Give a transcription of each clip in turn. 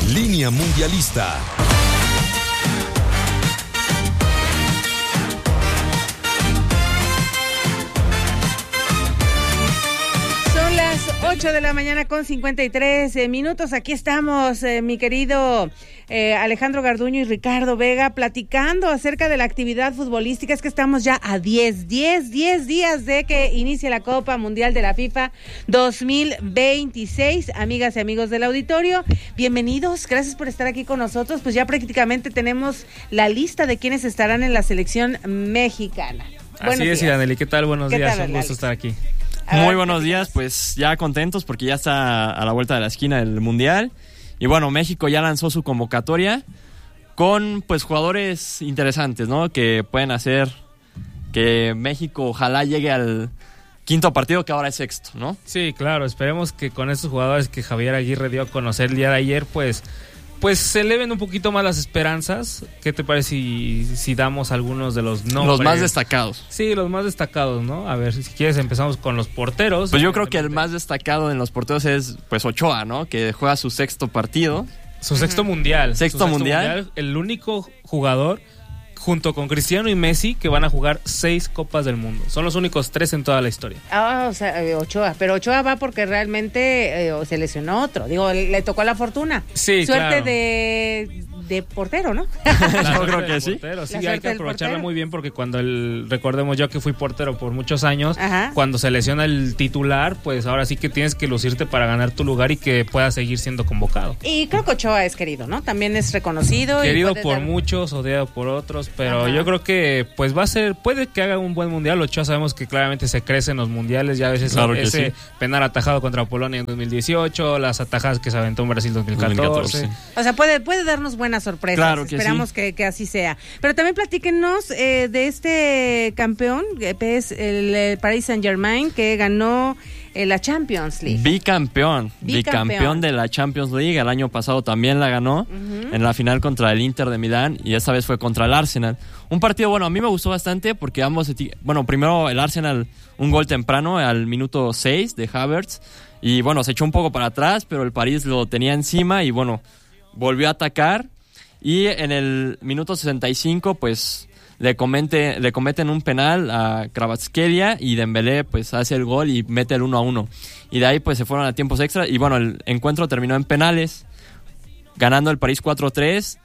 Línea Mundialista. Son las 8 de la mañana con 53 minutos. Aquí estamos, mi querido Alejandro Garduño y Ricardo Vega, platicando acerca de la actividad futbolística. Es que estamos ya a 10 días de que inicie la Copa Mundial de la FIFA 2026. Amigas y amigos del auditorio, bienvenidos, gracias por estar aquí con nosotros. Pues ya prácticamente tenemos la lista de quienes estarán en la selección mexicana. Así es, Iraneli, ¿qué tal? Buenos días, un gusto estar aquí. Muy buenos días, pues ya contentos porque ya está a la vuelta de la esquina el Mundial. Y bueno, México ya lanzó su convocatoria con pues jugadores interesantes, ¿no? Que pueden hacer que México ojalá llegue al quinto partido, que ahora es sexto, ¿no? Sí, claro, esperemos que con estos jugadores que Javier Aguirre dio a conocer el día de ayer, pues se eleven un poquito más las esperanzas. ¿Qué te parece si damos algunos de los nombres? Los más destacados. Sí, los más destacados, ¿no? A ver, si quieres empezamos con los porteros. Pues yo creo que el más destacado en los porteros es pues Ochoa, ¿no? Que juega su sexto partido. Su sexto mundial. Sexto mundial. El único jugador junto con Cristiano y Messi que van a jugar 6 Copas del Mundo. Son los únicos 3 en toda la historia. O sea, Ochoa. Pero Ochoa va porque realmente se lesionó otro. Digo, le tocó la fortuna. Sí, suerte claro. de portero, ¿no? Yo creo que sí. Sí, hay que aprovecharla muy bien porque cuando recordemos yo que fui portero por muchos años, ajá, cuando se lesiona el titular, pues ahora sí que tienes que lucirte para ganar tu lugar y que puedas seguir siendo convocado. Y creo que Ochoa es querido, ¿no? También es reconocido. Querido por muchos, odiado por otros, pero ajá, yo creo que pues puede que haga un buen mundial. Ochoa sabemos que claramente se crece en los mundiales, ya ves ese penal atajado contra Polonia en 2018, las atajadas que se aventó en Brasil 2014. O sea, puede darnos buenas sorpresas. Claro que esperamos sí. que así sea. Pero también platíquenos de este campeón, que es el Paris Saint-Germain, que ganó la Champions League. Bicampeón de la Champions League. El año pasado también la ganó en la final contra el Inter de Milán y esta vez fue contra el Arsenal. Un partido, bueno, a mí me gustó bastante porque primero el Arsenal, un gol temprano al minuto 6 de Havertz y bueno, se echó un poco para atrás, pero el París lo tenía encima y bueno, volvió a atacar. Y en el minuto 65, pues, le cometen un penal a Kvaratskhelia y Dembélé, pues, hace el gol y mete el 1-1. Y de ahí, pues, se fueron a tiempos extra. Y bueno, el encuentro terminó en penales, ganando el París 4-3.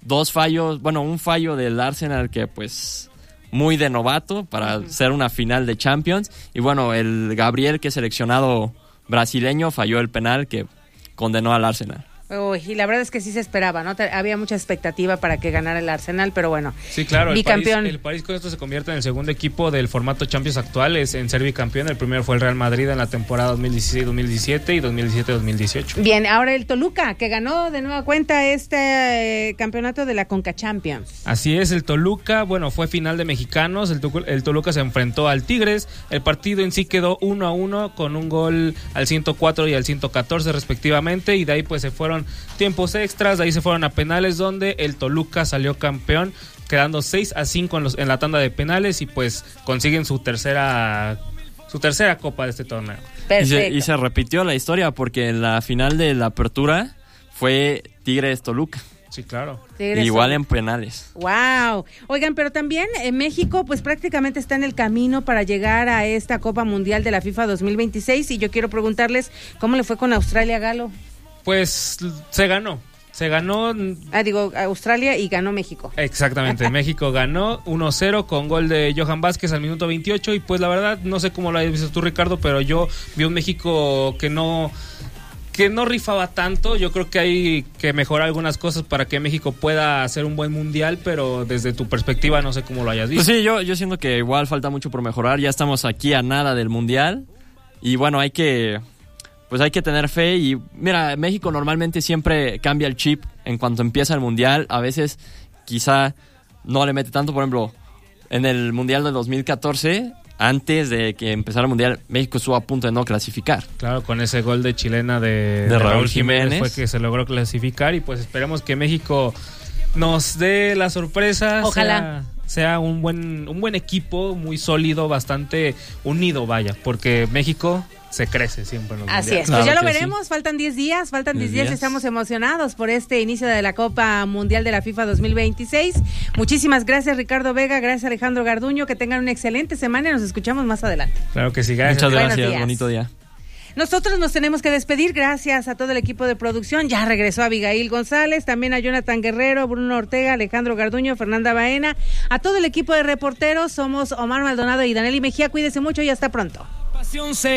Un fallo del Arsenal que, pues, muy de novato para ser una final de Champions. Y bueno, el Gabriel, que es seleccionado brasileño, falló el penal que condenó al Arsenal. Y la verdad es que sí se esperaba, ¿no? Había mucha expectativa para que ganara el Arsenal, pero bueno. Sí, claro, bicampeón. El París con esto se convierte en el segundo equipo del formato Champions actual en ser bicampeón. El primero fue el Real Madrid en la temporada 2016-2017 y 2017-2018. Bien, ahora el Toluca, que ganó de nueva cuenta este campeonato de la Conca Champions. Así es, el Toluca, bueno, fue final de mexicanos. El Toluca se enfrentó al Tigres. El partido en sí quedó 1-1 con un gol al 104 y al 114 respectivamente, y de ahí pues se fueron tiempos extras, de ahí se fueron a penales, donde el Toluca salió campeón, quedando 6-5 en la tanda de penales, y pues consiguen su tercera copa de este torneo. Y se repitió la historia porque en la final de la apertura fue Tigres-Toluca. Sí, claro. Igual en penales. Wow. Oigan, pero también México pues prácticamente está en el camino para llegar a esta Copa Mundial de la FIFA 2026, y yo quiero preguntarles cómo le fue con Australia, Galo. Pues se ganó. Australia, y ganó México. Exactamente, México ganó 1-0 con gol de Johan Vázquez al minuto 28, y pues la verdad, no sé cómo lo hayas visto tú, Ricardo, pero yo vi un México que no rifaba tanto. Yo creo que hay que mejorar algunas cosas para que México pueda hacer un buen mundial, pero desde tu perspectiva no sé cómo lo hayas visto. Pues sí, yo siento que igual falta mucho por mejorar. Ya estamos aquí a nada del mundial y bueno, hay que tener fe. Y mira, México normalmente siempre cambia el chip en cuanto empieza el mundial. A veces quizá no le mete tanto. Por ejemplo, en el mundial de 2014, antes de que empezara el mundial, México estuvo a punto de no clasificar. Claro, con ese gol de chilena de Raúl Jiménez fue que se logró clasificar, y pues esperemos que México nos dé la sorpresa. Ojalá sea un buen equipo, muy sólido, bastante unido, vaya, porque México se crece siempre en los Así mundiales. es, pues Claro ya lo que veremos, sí. faltan 10 días, estamos emocionados por este inicio de la Copa Mundial de la FIFA 2026. Muchísimas gracias, Ricardo Vega, gracias, Alejandro Garduño, que tengan una excelente semana y nos escuchamos más adelante. Claro que sí, gracias. Muchas Buenos gracias, días. bonito día. Nosotros nos tenemos que despedir, gracias a todo el equipo de producción. Ya regresó Abigail González, también a Jonathan Guerrero, Bruno Ortega, Alejandro Garduño, Fernanda Baena, a todo el equipo de reporteros. Somos Omar Maldonado y Danely Mejía. Cuídese mucho y hasta pronto.